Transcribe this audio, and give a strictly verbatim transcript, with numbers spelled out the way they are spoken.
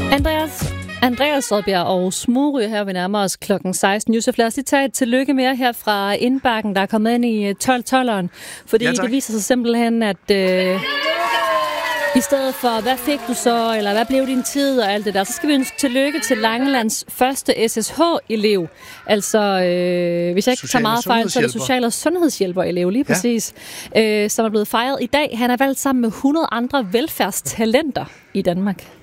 Andreas, Andreas Støjbjerg og Smurø her, vi nærmer os klokken seksten. Josef, lad os lige tage et tillykke mere her fra indbakken, der er kommet ind i tolv tolveren. Fordi ja, det viser sig simpelthen, at øh, i stedet for, hvad fik du så, eller hvad blev din tid og alt det der, så skal vi ønske tillykke til Langelands første S S H-elev. Altså, øh, hvis jeg ikke tager meget fejl, så er det social- og sundhedshjælper-elev, lige præcis, ja. øh, som er blevet fejret i dag. Han er valgt sammen med hundrede andre velfærdstalenter i Danmark.